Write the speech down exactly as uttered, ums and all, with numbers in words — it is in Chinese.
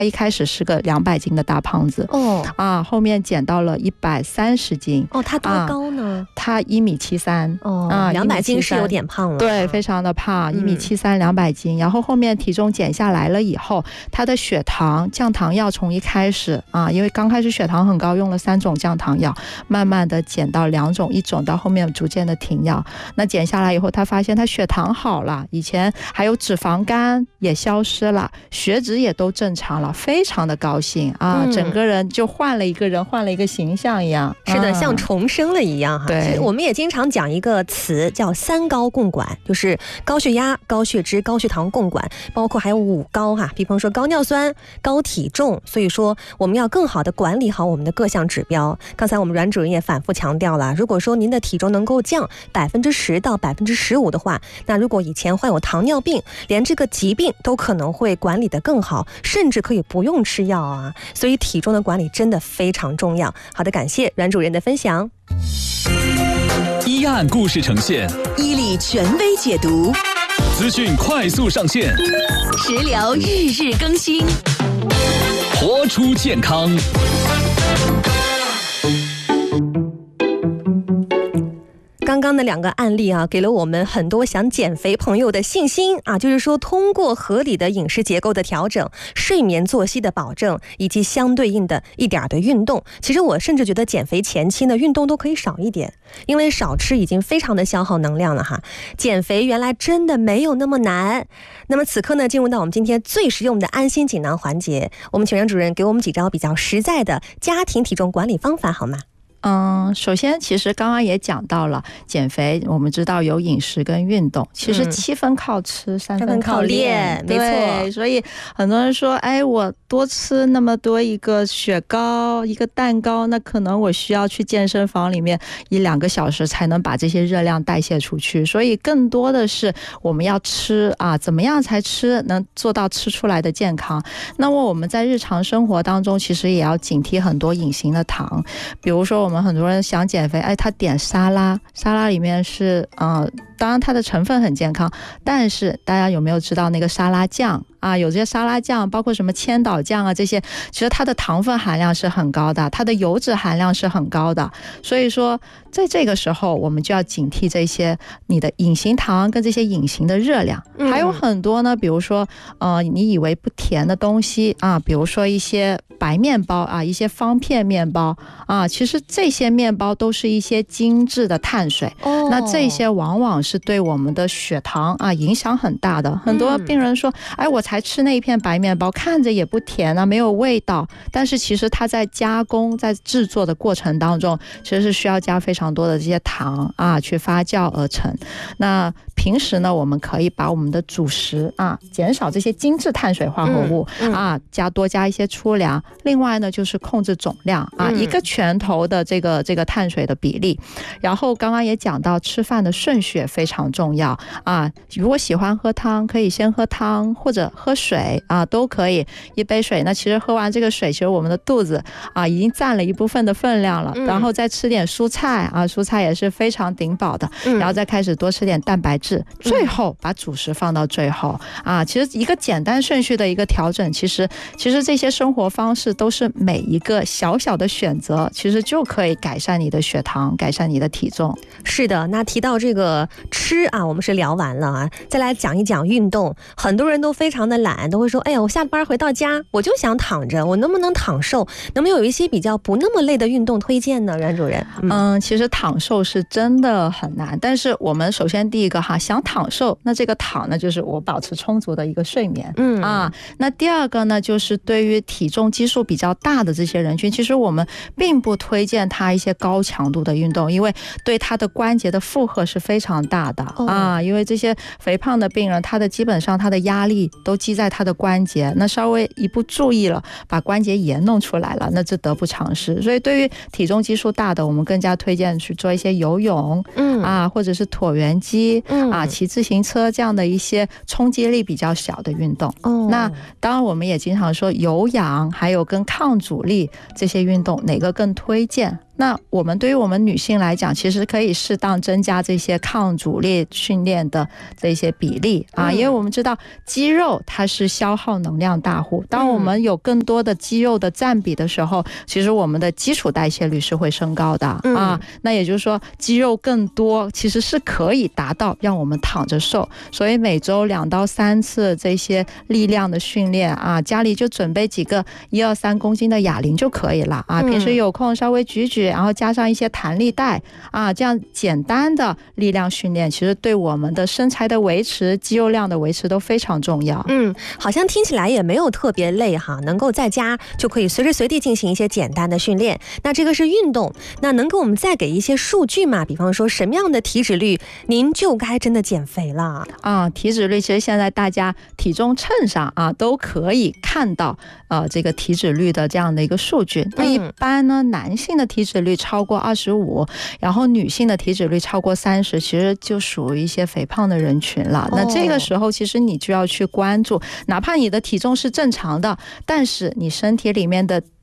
一开始是个两百斤的大胖子哦啊，后面减到了一百三十斤哦。他多高呢？ 啊、他一米七三哦啊，两百斤是有点胖了， 对，非常的胖，一米七三，两百斤。然后后面体重减下来了以后，他的血糖降糖药从一开始啊，因为刚开始血糖很高，用了三种降糖药，慢慢的减到两种，一种到后面逐渐的停药。那减下来以后，他发现他血糖好了，以前还有脂肪肝也消失了，血脂也都正常了。非常的高兴啊、嗯，整个人就换了一个人，换了一个形象一样。 是的，像重生了一样哈。 对， 其实我们也经常讲一个词叫三高共管，就是高血压、高血脂、高血糖共管，包括还有五高哈，比方说高尿酸、高体重。所以说我们要更好的管理好我们的各项指标。刚才我们阮主任也反复强调了，如果说您的体重能够降百分之十到百分之十五的话，那如果以前患有糖尿病，连这个疾病都可能会管理得更好，甚至可以不用吃药啊，所以体重的管理真的非常重要。好的，感谢阮主任的分享。 一案故事呈现， 伊利权威解读， 资讯快速上线， 食疗日日更新， 活出健康。 刚刚的两个案例啊，给了我们很多想减肥朋友的信心啊，就是说通过合理的饮食结构的调整、睡眠作息的保证，以及相对应的一点的运动。其实我甚至觉得减肥前期呢，运动都可以少一点，因为少吃已经非常的消耗能量了哈。减肥原来真的没有那么难。那么此刻呢，进入到我们今天最实用的安心锦囊环节，我们请阮主任给我们几招比较实在的家庭体重管理方法好吗？ 嗯，首先其实刚刚也讲到了减肥，我们知道有饮食跟运动，其实七分靠吃、嗯、三分靠练， 没错。 所以很多人说，哎，我多吃那么多一个雪糕、一个蛋糕，那可能我需要去健身房里面一两个小时才能把这些热量代谢出去。所以更多的是我们要吃啊，怎么样才吃能做到吃出来的健康？那么我们在日常生活当中，其实也要警惕很多隐形的糖，比如说我们。我们很多人想减肥，哎，他点沙拉，沙拉里面是，呃，当然它的成分很健康，但是大家有没有知道那个沙拉酱啊？有这些沙拉酱，包括什么千岛酱啊，这些其实它的糖分含量是很高的，它的油脂含量是很高的。所以说，在这个时候，我们就要警惕这些你的隐形糖跟这些隐形的热量。还有很多呢，比如说，呃，你以为不甜的东西啊，比如说一些白面包啊，一些方片面包啊，其实这些面包都是一些精致的碳水。哦，那这些往往是对我们的血糖啊影响很大的。很多病人说，哎，我才吃那一片白面包，看着也不甜啊，没有味道，但是其实它在加工、在制作的过程当中，其实是需要加非常多的这些糖啊去发酵而成。那平时呢，我们可以把我们的主食啊减少这些精致碳水化合物、嗯嗯、啊，加多加一些粗粮。另外呢，就是控制总量啊，嗯、一个拳头的这个这个碳水的比例。然后刚刚也讲到吃饭的顺序也非常重要啊。如果喜欢喝汤，可以先喝汤或者喝水啊，都可以。一杯水，那其实喝完这个水，其实我们的肚子啊已经占了一部分的分量了。嗯、然后再吃点蔬菜啊，蔬菜也是非常顶饱的。嗯、然后再开始多吃点蛋白质，最后把主食放到最后啊。其实一个简单顺序的一个调整，其实其实这些生活方式都是每一个小小的选择，其实就可以改善你的血糖，改善你的体重。 是的，那提到这个吃啊，我们是聊完了啊，再来讲一讲运动。很多人都非常的懒，都会说，哎呀，我下班回到家我就想躺着，我能不能躺瘦？能不能有一些比较不那么累的运动推荐呢，阮主任？ 嗯, 嗯，其实躺瘦是真的很难，但是我们首先第一个哈，想躺瘦，那这个躺呢，就是我保持充足的一个睡眠。嗯啊，那第二个呢，就是对于体重基数比较大的这些人群，其实我们并不推荐他一些高强度的运动，因为对他的关节的负荷是非常大的、哦、啊，因为这些肥胖的病人，他的基本上他的压力都积在他的关节，那稍微一不注意了，把关节炎弄出来了，那这得不偿失。所以对于体重基数大的，我们更加推荐去做一些游泳，嗯啊，或者是椭圆机，嗯啊，骑自行车这样的一些冲击力比较小的运动。哦，那当然我们也经常说有氧还有跟抗阻力这些运动哪个更推荐？ 那我们对于我们女性来讲，其实可以适当增加这些抗阻力训练的这些比例啊，因为我们知道肌肉它是消耗能量大户，当我们有更多的肌肉的占比的时候，其实我们的基础代谢率是会升高的啊。那也就是说，肌肉更多其实是可以达到让我们躺着瘦，所以每周两到三次这些力量的训练啊，家里就准备几个一二三公斤的哑铃就可以了啊。平时有空稍微举举，然后加上一些弹力带啊，这样简单的力量训练，其实对我们的身材的维持、肌肉量的维持都非常重要。 嗯，好像听起来也没有特别累哈，能够在家就可以随时随地进行一些简单的训练。那这个是运动，那能给我们再给一些数据吗？比方说什么样的体脂率您就该真的减肥了啊？体脂率其实现在大家体重秤上啊都可以看到呃这个体脂率的这样的一个数据。那一般呢，男性的体脂率超过二十五，然后女性的体脂率超过三十，其实就属于一些肥胖的人群了。那这个时候其实你就要去关注，哪怕你的体重是正常的，但是你身体里面的